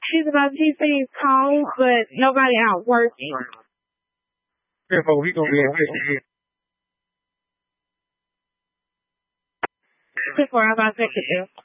He said he's home, but nobody out working. Careful, we gonna be at work. Before I was about to